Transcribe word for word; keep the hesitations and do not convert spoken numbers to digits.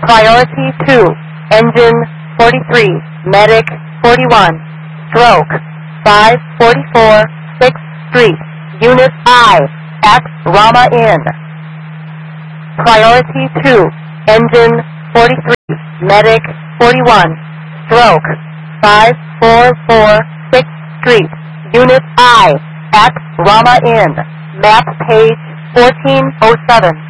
Priority two, Engine forty-three, Medic forty-one, Stroke five forty-four, sixth Street, Unit I, at Rama Inn. Priority two, Engine forty-three, Medic forty-one, Stroke five forty-four, sixth Street, Unit I, at Rama Inn. Map page fourteen oh seven.